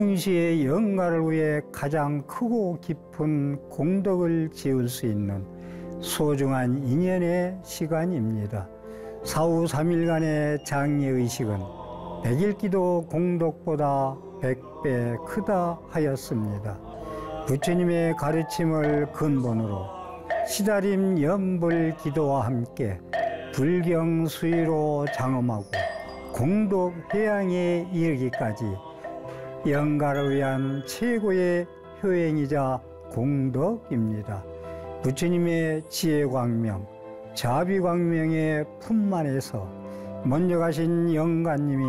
동시에 영가를 위해 가장 크고 깊은 공덕을 지을 수 있는 소중한 인연의 시간입니다. 사후 3일간의 장례의식은 100일 공덕보다 100배 크다 하였습니다. 부처님의 가르침을 근본으로 시다림 연불 기도와 함께 불경 수의로 장엄하고 공덕 회양에 이르기까지 영가를 위한 최고의 효행이자 공덕입니다. 부처님의 지혜광명, 자비광명의 품만에서 먼저 가신 영가님이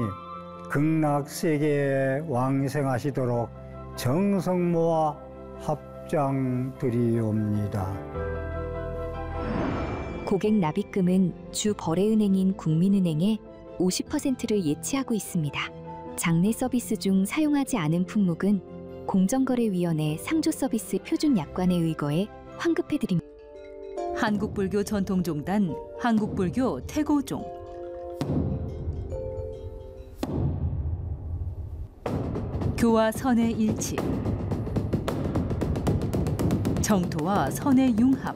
극락세계에 왕생하시도록 정성 모아 합장드리옵니다. 고객 납입금은 주 거래은행인 국민은행에 50%를 예치하고 있습니다. 장례 서비스 중 사용하지 않은 품목은 공정거래위원회 상조서비스 표준약관에 의거해 환급해드립니다. 한국불교 전통종단 한국불교 태고종. 교와 선의 일치, 정토와 선의 융합,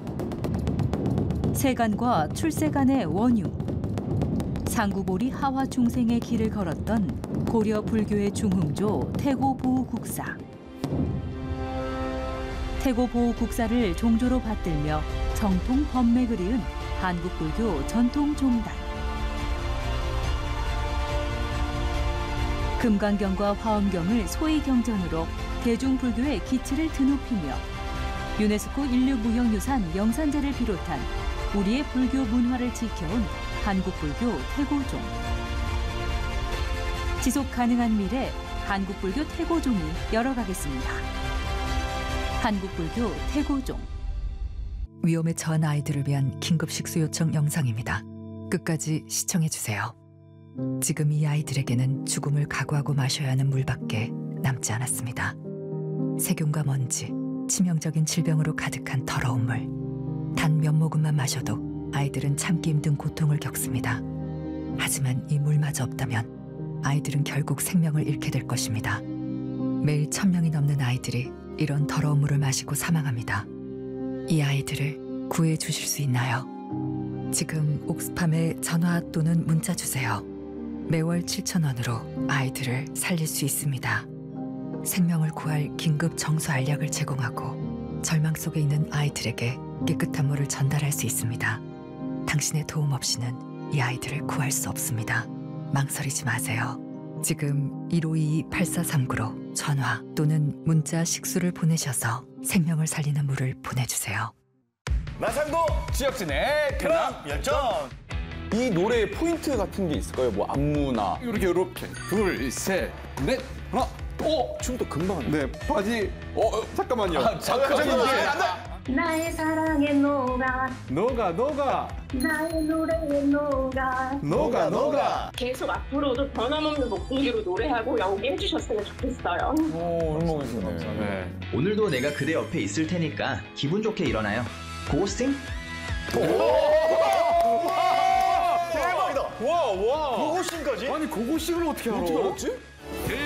세간과 출세간의 원융, 상구보리 하화 중생의 길을 걸었던 고려 불교의 중흥조 태고보호국사. 태고보호국사를 종조로 받들며 정통 법맥을 이은 한국불교 전통종단. 금강경과 화엄경을 소위경전으로 대중불교의 기치를 드높이며 유네스코 인류무형유산 영산제를 비롯한 우리의 불교 문화를 지켜온 한국불교 태고종. 지속가능한 미래 한국불교 태고종이 열어가겠습니다. 한국불교 태고종. 위험에 처한 아이들을 위한 긴급 식수 요청 영상입니다. 끝까지 시청해주세요. 지금 이 아이들에게는 죽음을 각오하고 마셔야 하는 물밖에 남지 않았습니다. 세균과 먼지, 치명적인 질병으로 가득한 더러운 물. 단 몇 모금만 마셔도 아이들은 참기 힘든 고통을 겪습니다. 하지만 이 물마저 없다면 아이들은 결국 생명을 잃게 될 것입니다. 매일 1000명이 넘는 아이들이 이런 더러운 물을 마시고 사망합니다. 이 아이들을 구해 주실 수 있나요? 지금 옥스팜에 전화 또는 문자 주세요. 매월 7,000원으로 아이들을 살릴 수 있습니다. 생명을 구할 긴급 정수 알약을 제공하고 절망 속에 있는 아이들에게 깨끗한 물을 전달할 수 있습니다. 당신의 도움 없이는 이 아이들을 구할 수 없습니다. 망설이지 마세요. 지금 1522-8439로 전화 또는 문자 식수를 보내셔서 생명을 살리는 물을 보내주세요. 마상도 지역진의 근황 열전. 이 노래의 포인트 같은 게 있을까요? 뭐 안무나 이렇게 둘, 셋, 넷, 하나. 춤도 금방 하네. 네, 바지. 잠깐만요. 잠깐만요. 나의 사랑에 녹아 나의 노래에 녹아 계속 앞으로도 변함없는 목소리로 노래하고 연기해 주셨으면 좋겠어요. 울먹이시네. 네. 오늘도 내가 그대 옆에 있을 테니까 기분 좋게 일어나요. 고고싱? 대박이다. 와. 고고싱까지? 아니 고고싱을 어떻게 알아? 어떻게 알았지?